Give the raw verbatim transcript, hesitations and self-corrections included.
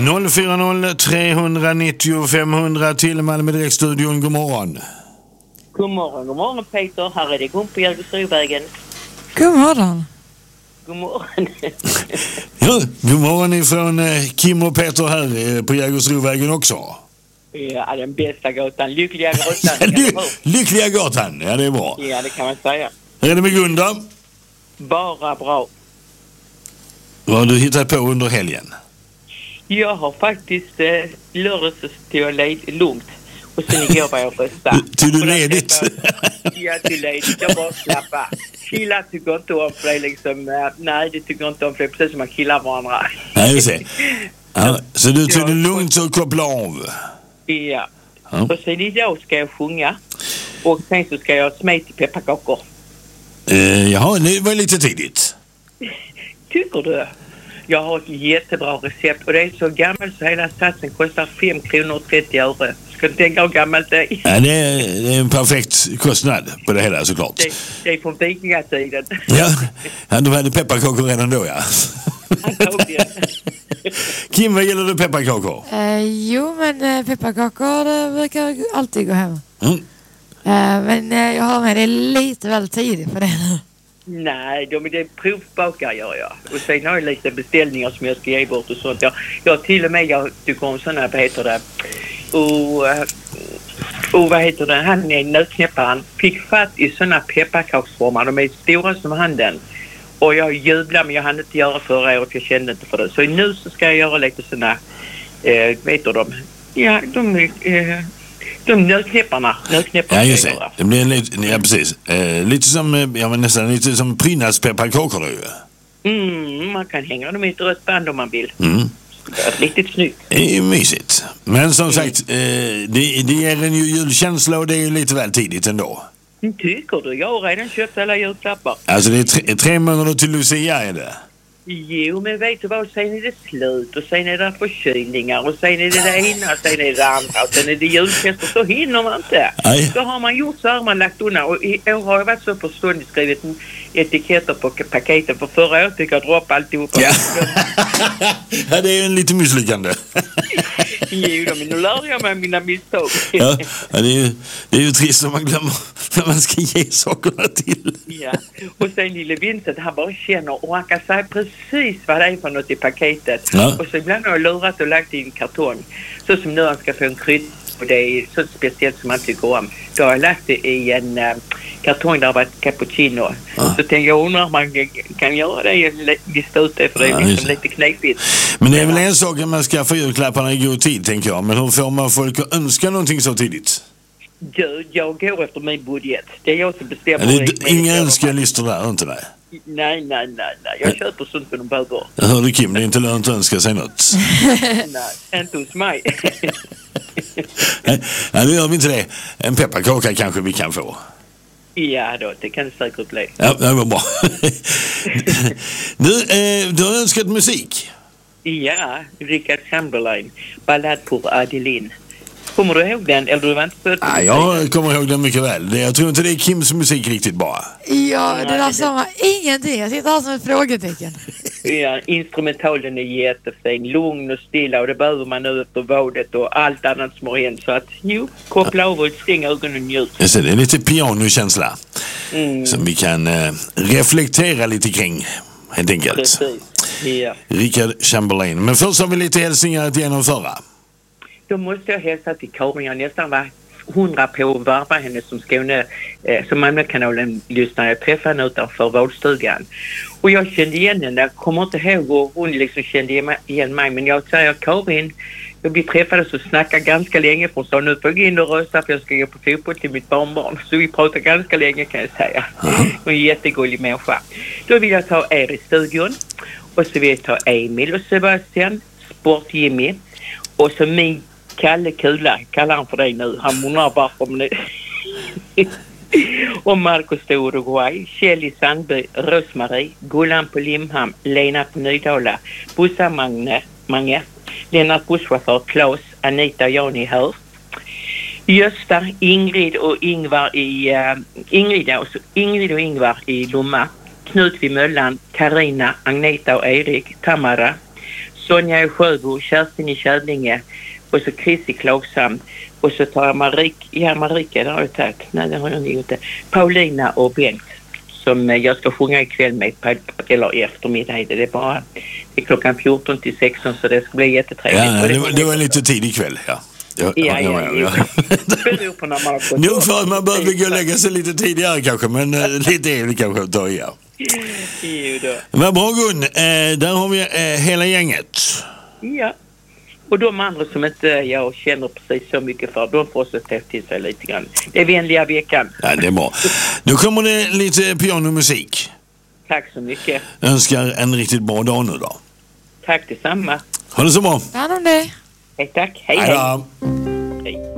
noll fyra noll tre nio noll fem hundra till Malmö Direktstudion. God morgon. God morgon, god morgon Peter. Här är det Gun på Jägersrovägen. God morgon. God morgon. Ja, god morgon ifrån eh, Kim och Peter här eh, på Jägersrovägen också. Ja, den bästa gatan. Lyckliga gatan. Ly- lyckliga gatan, ja det är bra. Ja, det kan man säga. Hur är det med Gunda? Bara bra. Vad har du hittat på under helgen? Jag har faktiskt eh, lördags så stod jag led- lugnt. Och sen igår var jag rösta. Tog du ledigt? Ja, till ledigt. Jag bara slappa. Killar tycker inte om för det är liksom... Uh, nej, det tycker inte om för det är precis som man killar varandra. Nej, jag ser. Ja, så du tog det lugnt och koppla av? Ja. Ja. Och sen idag ska jag sjunga. Och sen så ska jag smeta till pepparkakor. Eh, jaha, det var lite tidigt. Tycker du? Jag har ett jättebra recept och det är så gammalt så hela satsen kostar fem kronor och trettio öre. Ska du tänka hur gammalt det är? Ja, det är, det är en perfekt kostnad på det hela såklart. Det, det är från vikingatiden. Ja, ja, de hade pepparkakor redan då, ja. Kim, vad gäller du pepparkakor? Eh, jo, men eh, pepparkakor det brukar alltid gå hem. Mm. Eh, men eh, jag har med det lite väl tidigt för det nu. Nej, de är det provbakar gör jag. Och sen har jag lite beställningar som jag ska ge bort och sånt. Jag, jag till och med, jag tycker om sådana, vad heter det? Och, och vad heter det? Han är nötknäpparen. Fick fatt i sådana pepparkaksformar. De är stora som handen. Och jag jublar, men jag hann inte göra förra året. Jag kände inte för det. Så nu så ska jag göra lite sådana, eh, vet du de? Ja, de eh, de nötknäpparna. Nötknäpparna. Ja, just det. Det blir lite, ja, precis. Eh, lite som, eh, ja, men nästan lite som prydnadspepparkakor då ju. Mm, man kan hänga dem i ett rött band om man vill. Mm. Det är riktigt snyggt. Det är mysigt. Men som sagt, eh, det, det ger en ju julkänsla och det är ju lite väl tidigt ändå. Tycker du? Jag har redan köpt alla julklappar. Alltså det är tre, tre månader till Lucia är det. Jo, men vet du vad? Sen är det slut och sen är det förkylningar och sen är det det ena och sen är det det andra och sen är det julfester. Så hinner man inte. Nej. Så har man gjort så har man lagt undan. Och i år har jag varit så förståndig skrivit etiketter på paketen. För förra året fick jag droppa alltihopa. Ja. Ja, det är en lite misslyckande. Jo, men nu lärde jag mig mina misstag. Ja, ja, det, är ju, det är ju trist om man glömmer när man ska ge sakerna till. Ja, och sen lille Vincent, han bara känner och han kan säga precis vad det är för något i paketet. Ja. Och så ibland har jag lurat och lagt i en kartong. Så som nu han ska få en krydd och det är så speciellt som man tycker om. Då har jag lagt det i en uh, kartong där det var ett cappuccino. Ja. Så tänker jag undrar om man kan göra det lista ut det för det är ja, liksom lite knepigt. Men det är väl en sak att man ska få julklapparna i god tid, tänker jag. Men hur får man folk att önska någonting så tidigt? Jag, jag går efter min budget. Det är jag som bestämmer. Ja, det är inga önskelistor där, inte det? Nej, nej, nej, nej. Jag köper sånt som de behöver. Jag hörde Kim, det är inte lönt att önska sig något. Nej, inte hos mig. Nej, nu gör vi inte det. En pepparkaka kanske vi kan få. Ja då, det kan det säkert bli. Ja, det var bra. Du, eh, du har önskat musik. Ja, Richard Chamberlain. Ballad pour Adeline. Kommer du ihåg den? Eller du var inte född? Ja, jag kommer ihåg den mycket väl. Jag tror inte det är Kims musik riktigt bara. Ja, det där sa man ingenting. Jag sitter här som ett frågetecken. Ja, instrumentalen är jättefin. Lugn och stilla och det behöver man nu efter vadet och allt annat som har hänt. Så att, jo, koppla ja. över, stäng ögonen och njut. Jag ser, det är lite pianokänsla. Mm. Som vi kan eh, reflektera lite kring, helt enkelt. Precis, ja. Richard Chamberlain. Men först har vi lite hälsningar att genomföra. Då måste jag hälsa till Karin. Jag nästan var hundra på att varva henne som Skåne, eh, som Malmökanalen lyssnade. Jag träffade henne utanför vårdstugan. Och jag kände igen henne. Jag kommer inte ihåg och hon liksom kände igen mig. Men jag säger, Karin, jag blir träffade så snackade ganska länge. För hon sa, nu får jag gå in och rösta för jag ska gå på fotboll till mitt barnbarn. Så vi pratade ganska länge kan jag säga. Hon är en jättegullig människa. Då vill jag ta er i studion. Och så vill jag ta Emil och Sebastian, Sport Jimmy. Och så min Kalle Kula, kallar han för dig nu. Han undrar varför nu. Och Marcus de Uruguay, Kjell i Sandby, Rosmarie, Gullan på Limhamn, Lena på Nydala, Bossa Magne, Mange, Lennart busschaufför, Claes, Anita och Jan i Hör. Gösta, Ingrid och Ingvar i uh, Ingrid, alltså, Ingrid och Ingvar i Lomma, Knut vid Möllan, Karina, Agneta och Erik, Tamara, Sonja i Sjöbo, Kerstin i Kävlinge och så Chris i Klagshamn. Och så tar jag Marika, ja Marika, det har jag tagit. Nej, det har jag inte. Paulina och Bengt som jag ska sjunga ikväll med på, eller i eftermiddag. Det är bara det är klockan fjorton till sexton så det ska bli jättetrevligt. Ja, det, det, var, det var lite tidig kväll, ja. Ja, ja, ja, ja. ja. Det beror på när man har fått nog för att man behöver gå och lägga sig lite tidigare kanske, men äh, lite är det kanske att ta igen. Jo då. Men bra Gun, äh, där har vi äh, hela gänget. Ja. Och de andra som inte jag känner precis så mycket för, de får så tätt till sig lite grann. Det är vänliga veckan. Ja, det är bra. Nu kommer det lite pianomusik. Tack så mycket. Jag önskar en riktigt bra dag nu då. Tack detsamma. Ha det så bra. Ta hand om dig. Hej tack. Hej hej. Hej då. Hej.